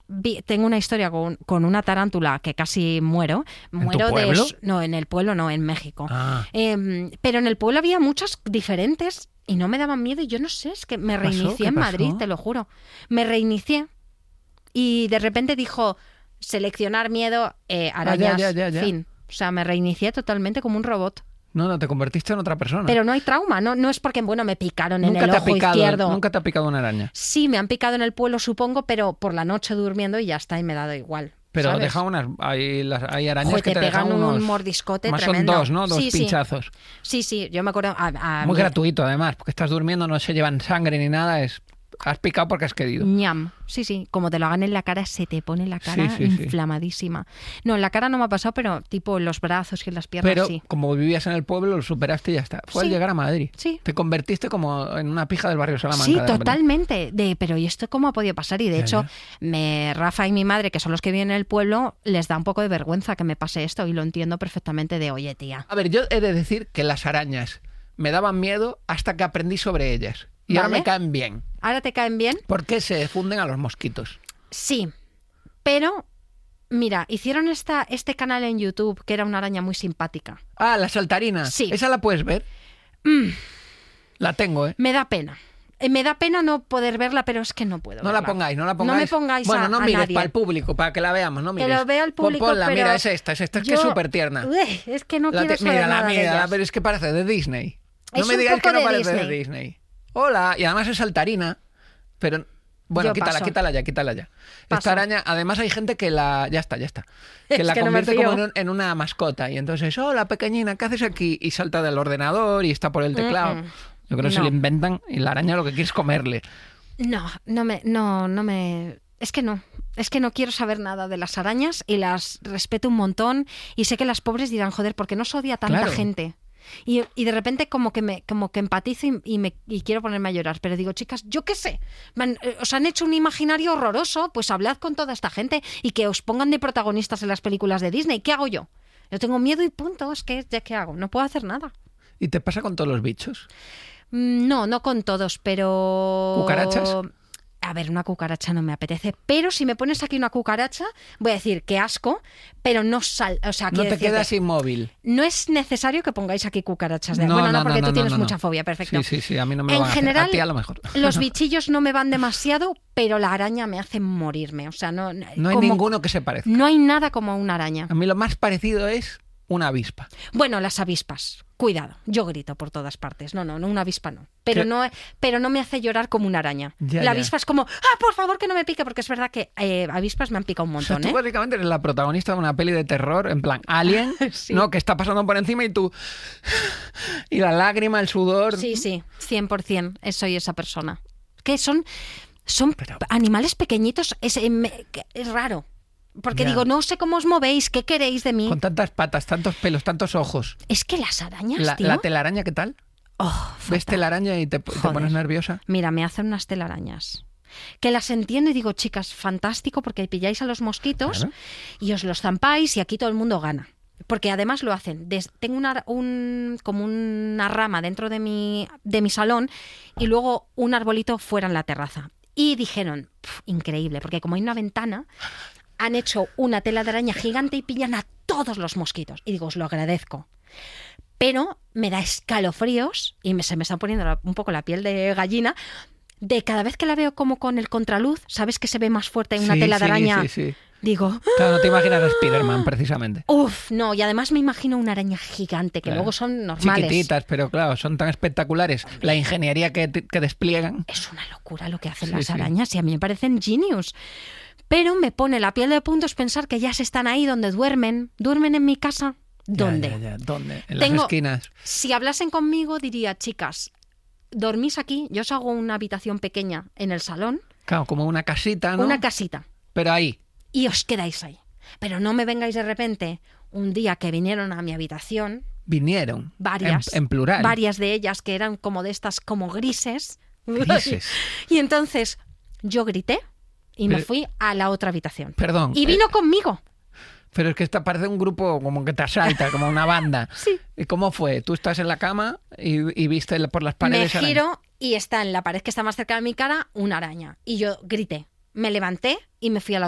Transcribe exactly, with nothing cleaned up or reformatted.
vi, tengo una historia con, con una tarántula que casi muero. Muero ¿En tu pueblo? de... No, en el pueblo no, en México. Ah. Eh, pero en el pueblo había muchas diferentes y no me daban miedo y yo no sé, es que me ¿Qué pasó? reinicié ¿Qué en Madrid, pasó? te lo juro. Me reinicié y de repente dijo seleccionar miedo, eh, arañas, Ah, ya, ya, ya, ya. fin. O sea, me reinicié totalmente como un robot. No, no, te convertiste en otra persona. Pero no hay trauma, no, no es porque, bueno, me picaron en nunca el te ha ojo picado, izquierdo. Nunca te ha picado una araña. Sí, me han picado en el pueblo, supongo, pero por la noche durmiendo y ya está, y me ha dado igual. Pero ¿sabes? deja unas... Hay, las, hay arañas Joder, que te te pegan dejan un unos... mordiscote Más tremendo. son dos, ¿no? Dos Sí, sí. pinchazos. Sí, sí, yo me acuerdo... A, a Muy mí- gratuito, además, porque estás durmiendo, no se llevan sangre ni nada, es... Has picado porque has querido. ñam. Sí, sí, como te lo hagan en la cara, se te pone la cara Sí, sí, sí. inflamadísima. No, en la cara no me ha pasado, pero tipo en los brazos y en las piernas Pero sí. como vivías en el pueblo, lo superaste y ya está. Fue Sí. al llegar a Madrid. Sí. Te convertiste como en una pija del barrio Salamanca. Sí, de repente. totalmente. De, pero ¿y esto cómo ha podido pasar? Y de Ya, hecho, ya. Me, Rafa y mi madre, que son los que viven en el pueblo, les da un poco de vergüenza que me pase esto y lo entiendo perfectamente de, oye, tía. A ver, yo he de decir que las arañas me daban miedo hasta que aprendí sobre ellas. Y ahora Vale. me caen bien. ¿Ahora te caen bien? Porque se funden a los mosquitos. Sí, pero mira, hicieron esta, este canal en YouTube que era una araña muy simpática. Ah, la saltarina. Sí. ¿Esa la puedes ver? Mm, La tengo, ¿eh? me da pena. Eh, Me da pena no poder verla, pero es que no puedo No la verla. pongáis, no la No pongáis. me pongáis Bueno, a- no a mires nadie. para el público, para que la veamos, no Que mires. lo vea el Pon- público, Ponla, pero mira, es esta, es esta, es que es yo- súper tierna. Ué, es que no La quiero te- saber mírala, nada de mírala, ellas. pero es que parece de Disney. No Es me un digáis que poco no de parece de Disney. Disney. Hola, y además es saltarina, pero... Bueno, Yo quítala, paso. quítala ya, quítala ya. Paso. Esta araña, además hay gente que la... Ya está, ya está. Que Es la que no me convierte fío. como en, un- en una mascota. Y entonces, hola, pequeñina, ¿qué haces aquí? Y salta del ordenador y está por el teclado. Mm, mm. Yo creo que se No. le inventan y la araña lo que quiere es comerle. No, no me, no, no me... Es que no. Es que no quiero saber nada de las arañas y las respeto un montón y sé que las pobres dirán, joder, ¿por qué no se odia tanta Claro. gente? Y, y de repente como que me como que empatizo y, y me, y quiero ponerme a llorar. Pero digo, chicas, yo qué sé, man, eh, os han hecho un imaginario horroroso, pues hablad con toda esta gente y que os pongan de protagonistas en las películas de Disney. ¿Qué hago yo? Yo tengo miedo y punto, es que ya qué hago, no puedo hacer nada. ¿Y te pasa con todos los bichos? Mm, No, no con todos, pero... ¿Cucarachas? A ver, una cucaracha no me apetece, pero si me pones aquí una cucaracha, voy a decir que asco, pero no sal, o sea, No quiero te decirte, quedas inmóvil. no es necesario que pongáis aquí cucarachas de... No, bueno, no, no, porque no, tú no, tienes no, no. mucha fobia, perfecto. Sí, sí, sí, a mí no me lo En van a hacer. general, A ti a lo mejor. los bichillos no me van demasiado, pero la araña me hace morirme, o sea, no... No hay como- ninguno que se parezca. No hay nada como una araña. A mí lo más parecido es una avispa. Bueno, las avispas, cuidado, yo grito por todas partes. No, no, no, una avispa no. Pero ¿Qué? no, pero no me hace llorar como una araña. Ya, la ya. avispa es como, ah, por favor que no me pique, porque es verdad que eh, avispas me han picado un O sea, montón, tú ¿eh? básicamente eres la protagonista de una peli de terror, en plan Alien, Sí. ¿no? Que está pasando por encima y tú... Y la lágrima, el sudor... Sí, sí, cien por ciento soy esa persona. Que son, son Pero- animales pequeñitos, es, eh, me- que es raro. Porque Ya. digo, no sé cómo os movéis, qué queréis de mí. Con tantas patas, tantos pelos, tantos ojos. Es que las arañas, La, tío... la telaraña, ¿qué tal? Oh, ¿Ves fatal. telaraña y te, te Joder. pones nerviosa? Mira, me hacen unas telarañas. Que las entiendo y digo, chicas, fantástico, porque pilláis a los mosquitos Claro. y os los zampáis y aquí todo el mundo gana. Porque además lo hacen. Des- tengo una, un, como una rama dentro de mi, de mi salón y luego un arbolito fuera en la terraza. Y dijeron, "Pf, increíble, porque como hay una ventana, han hecho una tela de araña gigante y pillan a todos los mosquitos. Y digo, os lo agradezco. Pero me da escalofríos y me, se me está poniendo la- un poco la piel de gallina de cada vez que la veo como con el contraluz, ¿sabes que se ve más fuerte en una Sí, tela de sí, araña? sí, sí. Digo, Claro, no te imaginas a Spiderman, precisamente. uff, no, y además me imagino una araña gigante que Claro. luego son normales. Chiquititas, pero claro, son tan espectaculares. La ingeniería que, que despliegan. Es una locura lo que hacen Sí, las sí. arañas y a mí me parecen genius. Pero me pone la piel de puntos pensar que ya se están ahí donde duermen. ¿Duermen en mi casa? ¿Dónde? Ya, ya, ya. ¿Dónde? En Tengo- las esquinas. Si hablasen conmigo diría, chicas, dormís aquí, yo os hago una habitación pequeña en el salón, Claro, como una casita, ¿no? una casita, Pero ahí. y os quedáis ahí. Pero no me vengáis de repente un día que vinieron a mi habitación, Vinieron. varias, En, en plural. varias de ellas que eran como de estas como grises. Grises. Y entonces yo grité y me Pero- fui a la otra habitación. Perdón. Y vino eh, conmigo. pero es que esta parece un grupo como que te asalta, como una banda. Sí. ¿Y cómo fue? Tú estás en la cama y, y viste por las Me paredes... araña. giro y está en la pared que está más cerca de mi cara una araña. Y yo grité. Me levanté y me fui a la